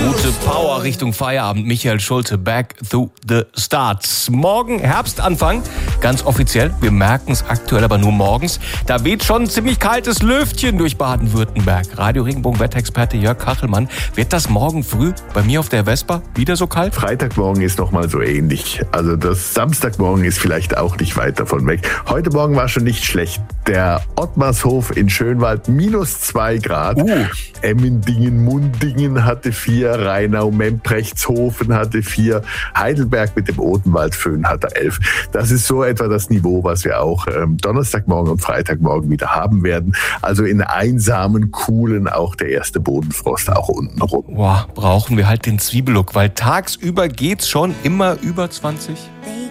Gute Power Richtung Feierabend. Michael Schulte, back to the starts. Morgen Herbstanfang, ganz offiziell. Wir merken es aktuell aber nur morgens. Da weht schon ein ziemlich kaltes Lüftchen durch Baden-Württemberg. Radio Regenbogen-Wetterexperte Jörg Kachelmann. Wird das morgen früh bei mir auf der Vespa wieder so kalt? Freitagmorgen ist nochmal so ähnlich. Also das Samstagmorgen ist vielleicht auch nicht weit davon weg. Heute Morgen war schon nicht schlecht. Der Ottmarshof in Schönwald -2 Grad. Emmendingen, Mundingen hatte 4, Rheinau-Membrechtshofen hatte 4, Heidelberg mit dem Odenwaldföhn hatte 11. Das ist so etwa das Niveau, was wir auch Donnerstagmorgen und Freitagmorgen wieder haben werden. Also in einsamen, coolen auch der erste Bodenfrost auch unten rum. Boah, brauchen wir halt den Zwiebellook, weil tagsüber geht's schon immer über 20.